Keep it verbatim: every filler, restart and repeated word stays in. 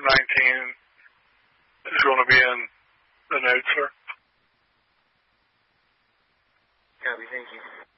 nineteen is going to be in the note, sir. Copy, thank you.